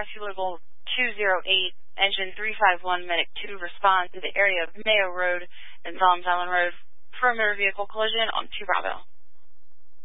Rescue Local 208, Engine 351, Medic 2, respond to the area of Mayo Road and Solomons Island Road for a motor vehicle collision on 2 Bravo.